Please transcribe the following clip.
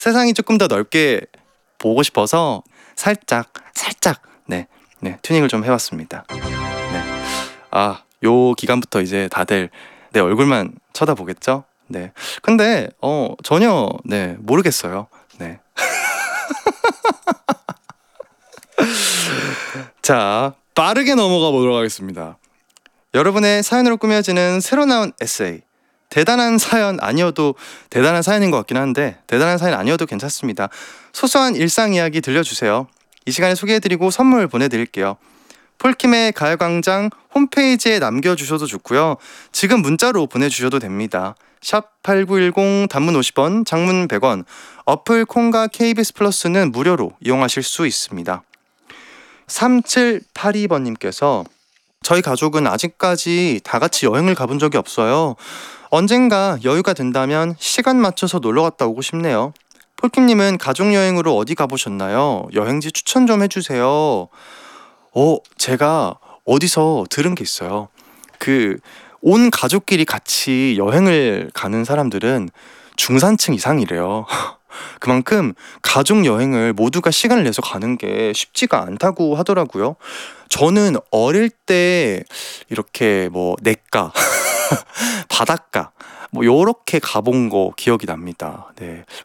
세상이 조금 더 넓게 보고 싶어서 살짝 네 튜닝을 좀 해왔습니다. 네. 요 기간부터 이제 다들 내 얼굴만 쳐다보겠죠? 네. 근데 전혀 네 모르겠어요. 네. 자, 빠르게 넘어가 보도록 하겠습니다. 여러분의 사연으로 꾸며지는 새로 나온 에세이. 대단한 사연 아니어도 대단한 사연인 것 같긴 한데 대단한 사연 아니어도 괜찮습니다. 소소한 일상 이야기 들려주세요. 이 시간에 소개해드리고 선물 보내드릴게요. 폴킴의 가요광장 홈페이지에 남겨주셔도 좋고요. 지금 문자로 보내주셔도 됩니다. 샵 8910 단문 50원, 장문 100원, 어플 콩과 KBS 플러스는 무료로 이용하실 수 있습니다. 3782번님께서 저희 가족은 아직까지 다 같이 여행을 가본 적이 없어요. 언젠가 여유가 된다면 시간 맞춰서 놀러 갔다 오고 싶네요. 폴킴님은 가족여행으로 어디 가보셨나요? 여행지 추천 좀 해주세요. 제가 어디서 들은 게 있어요. 온 가족끼리 같이 여행을 가는 사람들은 중산층 이상이래요. 그만큼 가족 여행을 모두가 시간을 내서 가는 게 쉽지가 않다고 하더라고요. 저는 어릴 때 이렇게 뭐 냇가, 바닷가 뭐 요렇게 가본 거 기억이 납니다. 네.